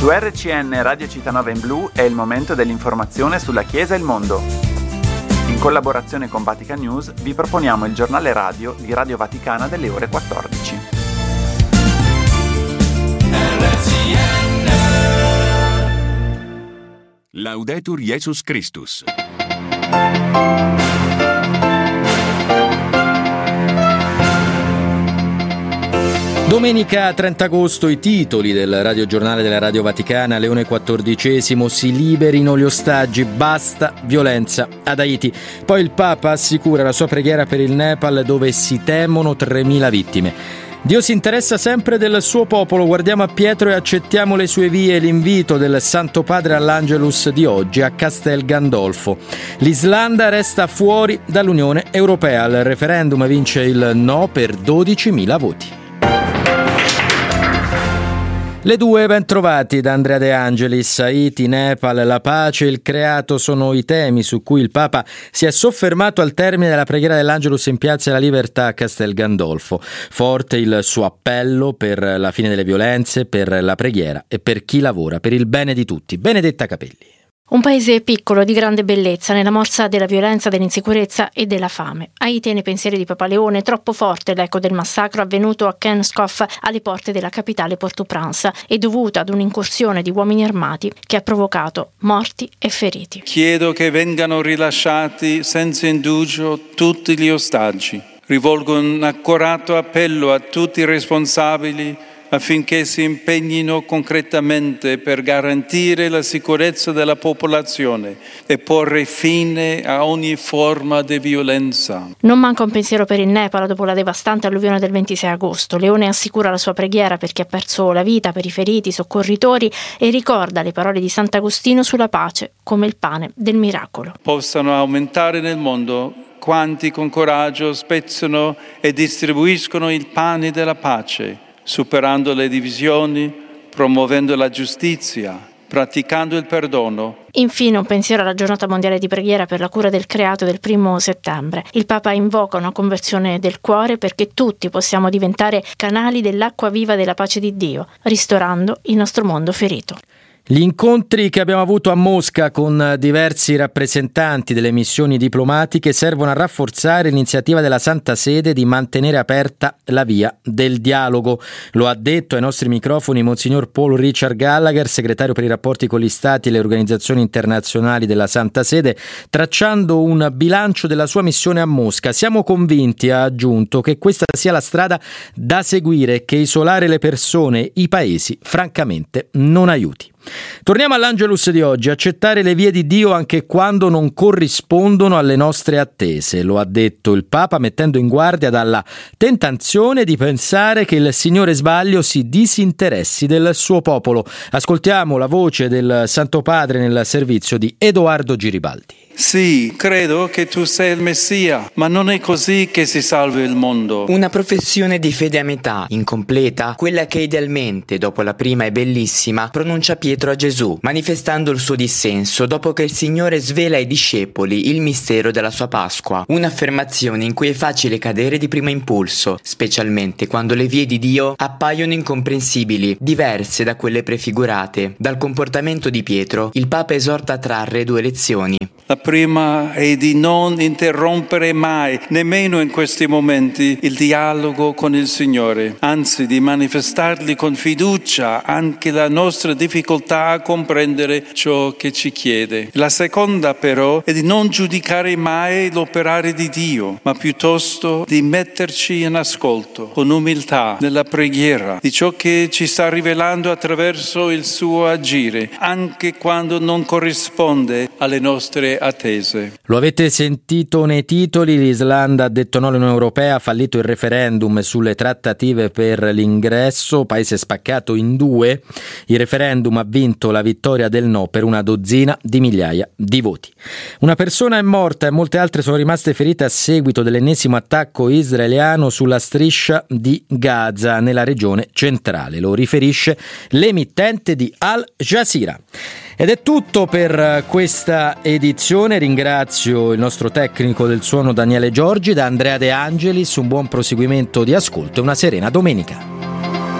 Su RCN Radio Città in Blu è il momento dell'informazione sulla Chiesa e il mondo. In collaborazione con Vatican News vi proponiamo il giornale radio di Radio Vaticana delle ore 14. RCN. Laudetur Jesus Christus. Domenica 30 agosto, i titoli del radiogiornale della Radio Vaticana, Leone XIV, si liberino gli ostaggi, basta violenza ad Haiti. Poi il Papa assicura la sua preghiera per il Nepal, dove si temono 3.000 vittime. Dio si interessa sempre del suo popolo, guardiamo a Pietro e accettiamo le sue vie, l'invito del Santo Padre all'Angelus di oggi a Castel Gandolfo. L'Islanda resta fuori dall'Unione Europea, al referendum vince il no per 12.000 voti. Le due ben trovati da Andrea De Angelis. Haiti, Nepal, la pace e il creato sono i temi su cui il Papa si è soffermato al termine della preghiera dell'Angelus in Piazza della Libertà a Castel Gandolfo. Forte il suo appello per la fine delle violenze, per la preghiera e per chi lavora per il bene di tutti. Benedetta Capelli. Un paese piccolo di grande bellezza nella morsa della violenza, dell'insicurezza e della fame. Haiti è nei pensieri di Papa Leone, troppo forte l'eco del massacro avvenuto a Kenskoff alle porte della capitale Port-au-Prince e dovuta ad un'incursione di uomini armati che ha provocato morti e feriti. Chiedo che vengano rilasciati senza indugio tutti gli ostaggi. Rivolgo un accorato appello a tutti i responsabili affinché si impegnino concretamente per garantire la sicurezza della popolazione e porre fine a ogni forma di violenza. Non manca un pensiero per il Nepal dopo la devastante alluvione del 26 agosto. Leone assicura la sua preghiera per chi ha perso la vita, per i feriti, i soccorritori e ricorda le parole di Sant'Agostino sulla pace come il pane del miracolo. Possano aumentare nel mondo quanti con coraggio spezzano e distribuiscono il pane della pace, superando le divisioni, promuovendo la giustizia, praticando il perdono. Infine un pensiero alla giornata mondiale di preghiera per la cura del creato del 1 settembre. Il Papa invoca una conversione del cuore perché tutti possiamo diventare canali dell'acqua viva della pace di Dio, ristorando il nostro mondo ferito. Gli incontri che abbiamo avuto a Mosca con diversi rappresentanti delle missioni diplomatiche servono a rafforzare l'iniziativa della Santa Sede di mantenere aperta la via del dialogo. Lo ha detto ai nostri microfoni Monsignor Paul Richard Gallagher, segretario per i rapporti con gli Stati e le organizzazioni internazionali della Santa Sede, tracciando un bilancio della sua missione a Mosca. Siamo convinti, ha aggiunto, che questa sia la strada da seguire e che isolare le persone, i paesi, francamente non aiuti. Torniamo all'Angelus di oggi, accettare le vie di Dio anche quando non corrispondono alle nostre attese, lo ha detto il Papa mettendo in guardia dalla tentazione di pensare che il Signore Sbaglio si disinteressi del suo popolo. Ascoltiamo la voce del Santo Padre nel servizio di Edoardo Giribaldi. Sì, credo che tu sei il Messia, ma non è così che si salva il mondo. Una professione di fede a metà, incompleta, quella che idealmente, dopo la prima e bellissima, pronuncia Pietro a Gesù, manifestando il suo dissenso dopo che il Signore svela ai discepoli il mistero della sua Pasqua. Un'affermazione in cui è facile cadere di primo impulso, specialmente quando le vie di Dio appaiono incomprensibili, diverse da quelle prefigurate. Dal comportamento di Pietro, il Papa esorta a trarre due lezioni. La prima è di non interrompere mai, nemmeno in questi momenti, il dialogo con il Signore, anzi di manifestargli con fiducia anche la nostra difficoltà a comprendere ciò che ci chiede. La seconda però è di non giudicare mai l'operare di Dio, ma piuttosto di metterci in ascolto, con umiltà, nella preghiera, di ciò che ci sta rivelando attraverso il suo agire, anche quando non corrisponde alle nostre attese. Lo avete sentito nei titoli, l'Islanda ha detto no all'Unione Europea, ha fallito il referendum sulle trattative per l'ingresso, paese spaccato in due. Il referendum ha vinto la vittoria del no per una dozzina di migliaia di voti. Una persona è morta e molte altre sono rimaste ferite a seguito dell'ennesimo attacco israeliano sulla striscia di Gaza nella regione centrale. Lo riferisce l'emittente di Al Jazeera. Ed è tutto per questa edizione. Ringrazio il nostro tecnico del suono Daniele Giorgi, da Andrea De Angelis un buon proseguimento di ascolto e una serena domenica.